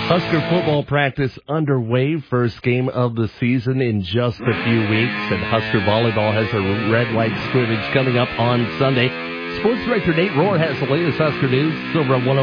Husker football practice underway. First game of the season in just a few weeks. And Husker volleyball has a red-white scrimmage coming up on Sunday. Sports Director Nate Rohr has the latest Husker news over at 101.